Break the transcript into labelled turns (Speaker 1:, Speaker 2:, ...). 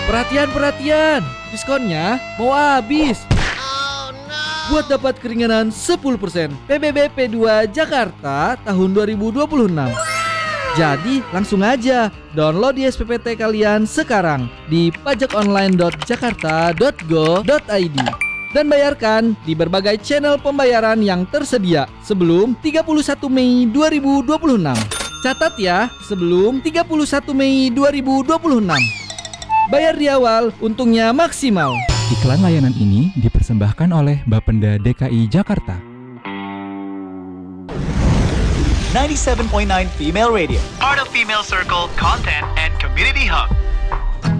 Speaker 1: Perhatian, diskonnya mau habis. Buat dapat keringanan 10%, PBB P2 Jakarta tahun 2026. Jadi langsung aja download di SPPT kalian sekarang di pajakonline.jakarta.go.id dan bayarkan di berbagai channel pembayaran yang tersedia sebelum 31 Mei 2026. Catat ya, sebelum 31 Mei 2026. Bayar di awal, untungnya maksimal.
Speaker 2: Iklan layanan ini dipersembahkan oleh Bapenda DKI Jakarta.
Speaker 3: 97.9 Female Radio, part of Female Circle Content and Community Hub.